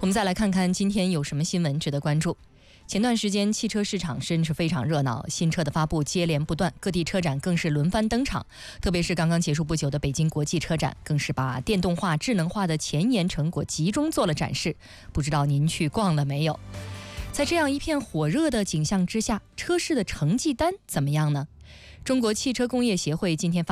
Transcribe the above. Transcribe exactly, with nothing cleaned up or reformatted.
我们再来看看今天有什么新闻值得关注。前段时间汽车市场真是非常热闹，新车的发布接连不断，各地车展更是轮番登场。特别是刚刚结束不久的北京国际车展，更是把电动化、智能化的前沿成果集中做了展示。不知道您去逛了没有？在这样一片火热的景象之下，车市的成绩单怎么样呢？中国汽车工业协会今天发